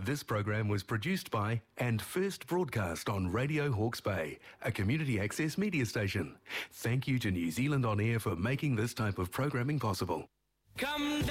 This program was produced by and first broadcast on Radio Hawke's Bay, a community access media station. Thank you to New Zealand On Air for making this type of programming possible. Come